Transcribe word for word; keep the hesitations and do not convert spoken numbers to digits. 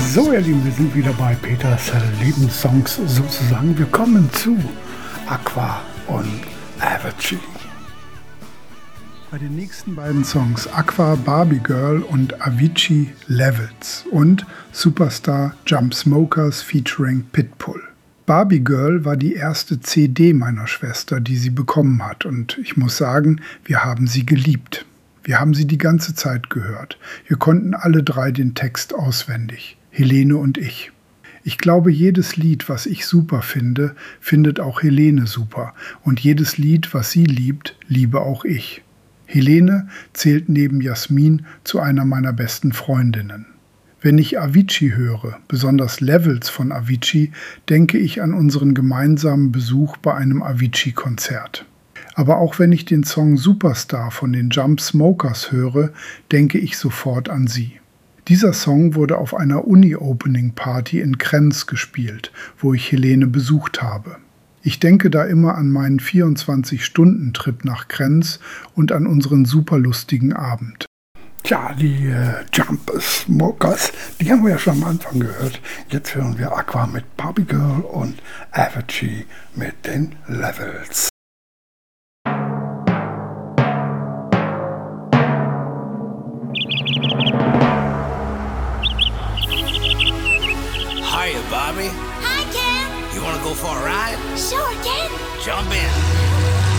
So, ihr Lieben, wir sind wieder bei Peters Lebenssongs sozusagen. Wir kommen zu Aqua und Avicii. Bei den nächsten beiden Songs Aqua Barbie Girl und Avicii Levels und Superstar Jump Smokers featuring Pitbull. Barbie Girl war die erste C D meiner Schwester, die sie bekommen hat, und ich muss sagen, wir haben sie geliebt. Wir haben sie die ganze Zeit gehört. Wir konnten alle drei den Text auswendig, Helene und ich. Ich glaube, jedes Lied, was ich super finde, findet auch Helene super. Und jedes Lied, was sie liebt, liebe auch ich. Helene zählt neben Jasmin zu einer meiner besten Freundinnen. Wenn ich Avicii höre, besonders Levels von Avicii, denke ich an unseren gemeinsamen Besuch bei einem Avicii-Konzert. Aber auch wenn ich den Song Superstar von den Jump Smokers höre, denke ich sofort an sie. Dieser Song wurde auf einer Uni-Opening-Party in Krems gespielt, wo ich Helene besucht habe. Ich denke da immer an meinen vierundzwanzig-Stunden-Trip nach Krems und an unseren superlustigen Abend. Tja, die äh, Jump Smokers, die haben wir ja schon am Anfang gehört. Jetzt hören wir Aqua mit Barbie Girl und Avicii mit den Levels. Hiya, Bobby. Hi, Ken. You want to go for a ride? Sure, Ken. Jump in.